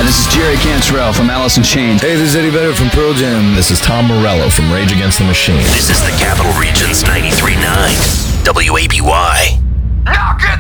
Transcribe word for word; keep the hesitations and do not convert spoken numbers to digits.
This is Jerry Cantrell from Alice in Chains. Hey, this is Eddie Vedder from Pearl Jam. This is Tom Morello from Rage Against the Machine. This is the Capital Region's ninety-three point nine W A B Y. Knock!